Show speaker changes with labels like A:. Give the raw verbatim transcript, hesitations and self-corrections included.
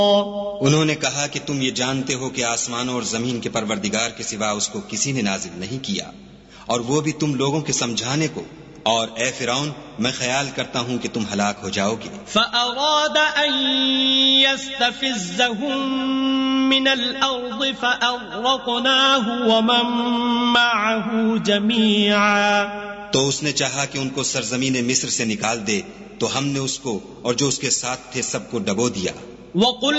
A: उन्होंने कहा कि तुम ये जानते हो कि आसमानों और जमीन के परवरदिगार के सिवा उसको किसी ने नाजिल नहीं किया, और वो भी तुम लोगों के समझाने को। और ए फिरौन, मैं ख्याल करता हूँ कि तुम हलाक हो जाओगे।
B: फअराद अन यस्तफिज़्ज़हुम मिनल अर्ज़ फअग़रक़नाहु वमन मअहु जमीआ।
A: तो उसने चाहा कि उनको सरजमीन मिस्र से निकाल दे, तो हमने उसको और जो उसके साथ थे सबको डबो दिया।
B: वक़ुल